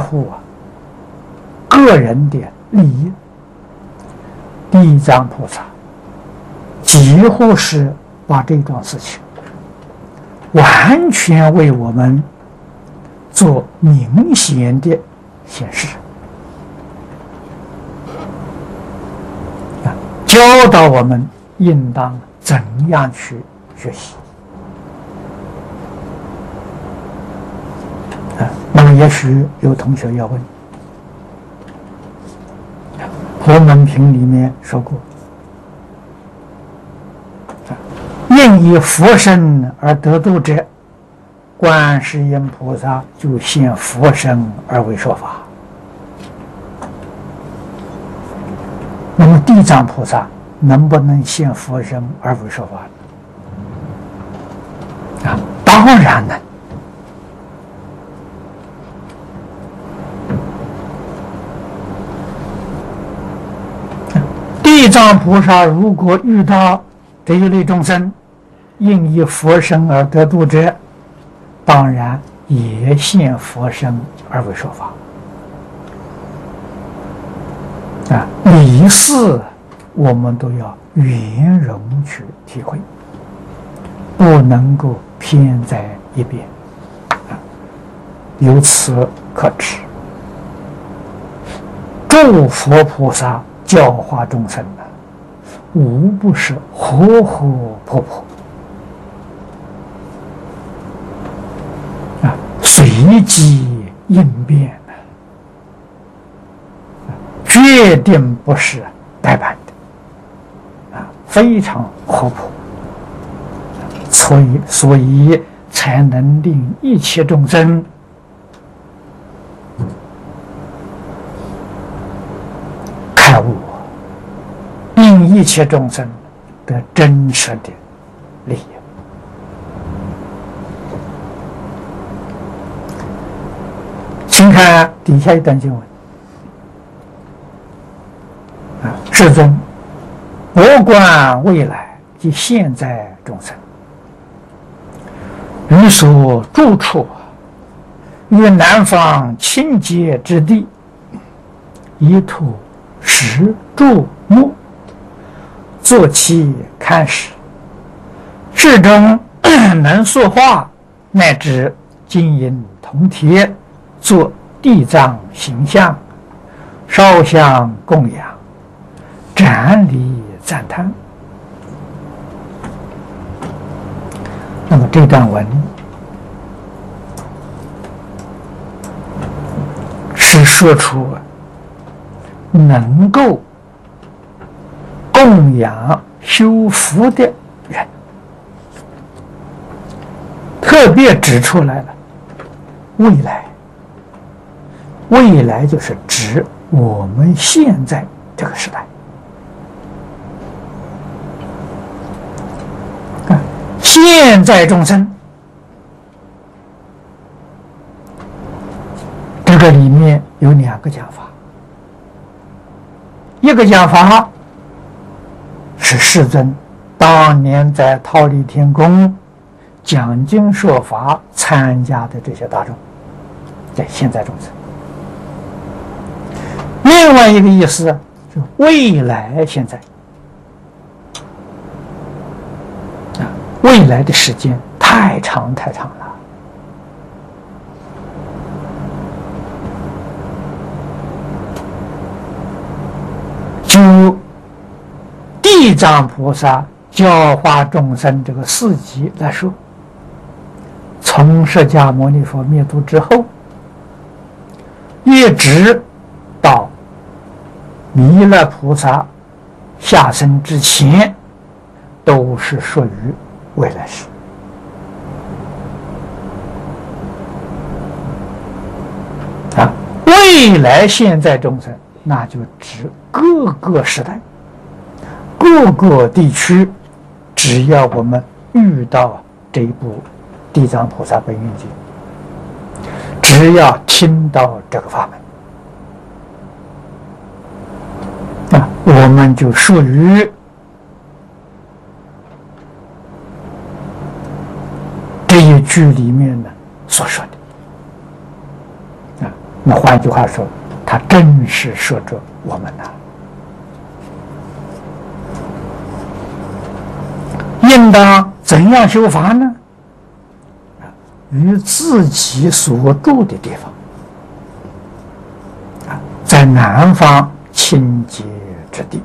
乎个人的利益，地藏菩萨几乎是把这桩事情完全为我们做明显的显示，教导我们应当怎样去学习。那么也许有同学要问，佛门品里面说过，应以佛身而得度者，观世音菩萨就现佛身而为说法。那么地藏菩萨能不能现佛身而为说法呢？当然能。地藏菩萨如果遇到这一类众生，应以佛身而得度者，当然也现佛身而为说法。理事我们都要圆融去体会，不能够偏在一边。由此可知，诸佛菩萨教化众生无不是活活泼泼，随机应变，决定不是呆板的，非常活泼，所以才能令一切众生开悟，令一切众生得真实的利益。请看底下一段经文。世尊，我观未来及现在众生，于所住处，于南方清洁之地，以土石柱木，作其看时，世中能塑化，乃至金银铜铁，作地藏形象，烧香供养，瞻礼赞叹。那么这段文是说出能够供养修福的人，特别指出来了未来。未来就是指我们现在这个时代。现在众生，这个里面有两个讲法。一个讲法是世尊当年在忉利天宫讲经说法参加的这些大众，在现在众生。另外一个意思是未来现在，未来的时间太长太长了。就地藏菩萨教化众生这个事迹来说，从释迦牟尼佛灭度之后，一直到弥勒菩萨下生之前，都是属于未来世。未来现在众生，那就指各个时代、各个地区，只要我们遇到这一部《地藏菩萨本愿经》，只要听到这个法门，我们就属于这一句里面呢所说的那换句话说，他真是说着我们呐。应当怎样修法呢？于自己所住的地方，在南方清洁之地，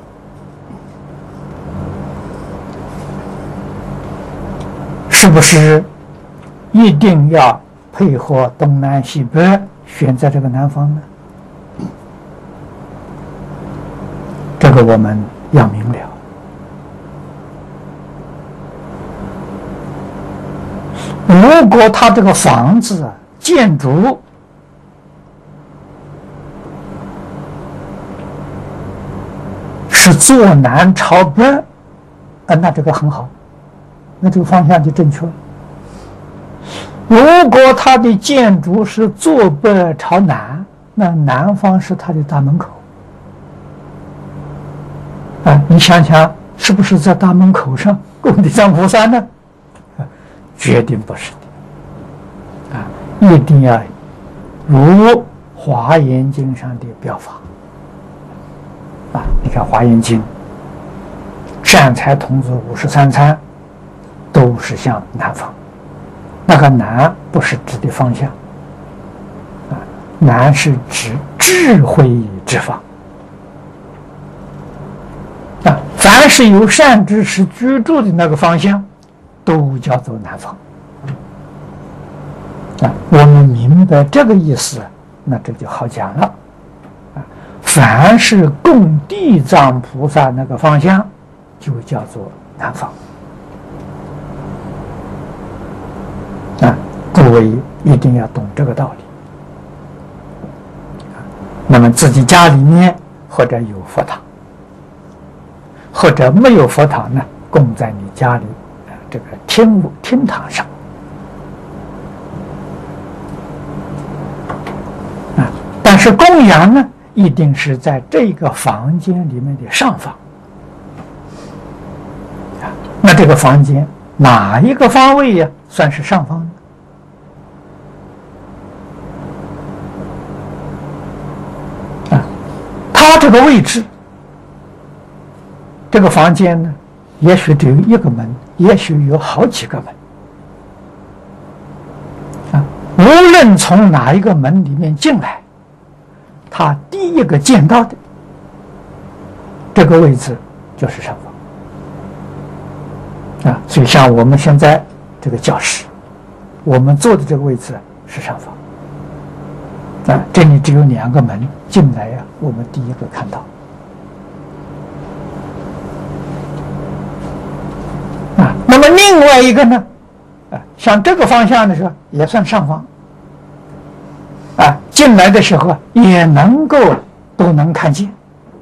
是不是一定要配合东南西北选在这个南方呢？这个我们要明了。如果他这个房子建筑是坐南朝北，那这个很好，那这个方向就正确了。如果他的建筑是坐北朝南，那南方是他的大门口。你想想，是不是在大门口上供地藏菩萨呢？决定不是的，一定要如《华严经》上的表法你看《华严经》，善财童子53参都是向南方，那个南不是指的方向南是指智慧之方凡是有善知识居住的那个方向，都叫做南方我们明白这个意思，那这就好讲了凡是供地藏菩萨那个方向，就叫做南方各位一定要懂这个道理那么自己家里面或者有佛堂，或者没有佛堂呢，供在你家里这个厅堂上但是供养呢，一定是在这个房间里面的上方那这个房间哪一个方位呀，算是上方呢？它这个位置，这个房间呢，也许只有一个门，也许有好几个门无论从哪一个门里面进来，他第一个见到的这个位置就是上方所以像我们现在这个教室，我们坐的这个位置是上方这里只有2个门进来我们第一个看到那么另外一个呢像这个方向的时候也算上方进来的时候也都能看见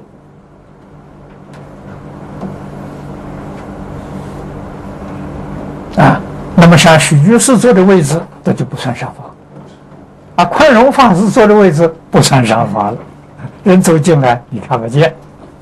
那么像许居士坐的位置，这就不算上方宽容法师坐的位置不算上方了，人走进来你看不见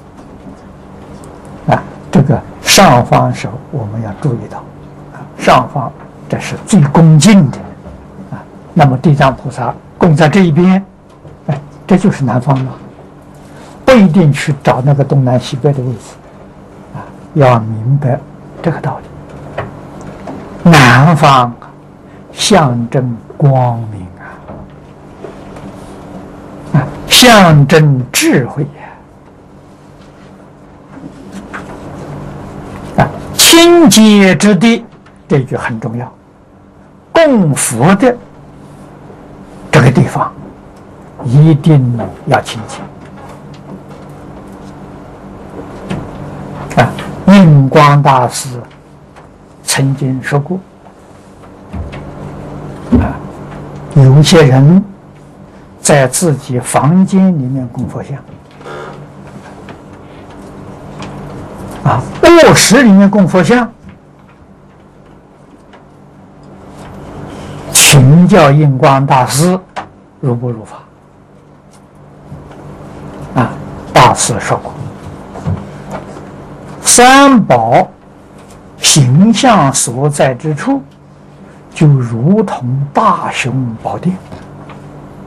这个上方时候我们要注意到上方这是最恭敬的那么地藏菩萨供在这一边这就是南方嘛，不一定去找那个东南西北的位置要明白这个道理。南方象征光明象征智慧清洁之地，这句很重要。供佛的这个地方一定要清洁印光大师曾经说过有些人在自己房间里面供佛像卧室里面供佛像，请教印光大师如不如法大师说过三宝形象所在之处，就如同大雄宝殿